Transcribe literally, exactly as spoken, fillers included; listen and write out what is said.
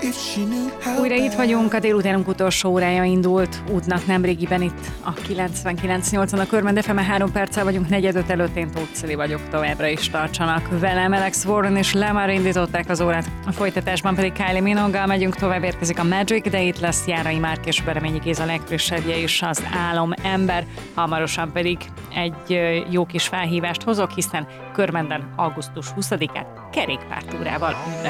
Újra itt vagyunk, a délutánunk utolsó órája indult útnak nemrégiben itt a kilencvenkilenc nyolcon a Körben ef em, három perccel vagyunk negyedöt előtt, én Tóth Cili vagyok, továbbra is tartsanak velem. Alex Warren és Lamar indították az órát, a folytatásban pedig Kylie Minogue-gal megyünk, tovább érkezik a Magic, de itt lesz Járai Márk és Bereményi Géza legfrissebbje is, az Álom ember. Hamarosan pedig egy jó kis felhívást hozok, hiszen Körmenden augusztus huszadikán kerékpártúrával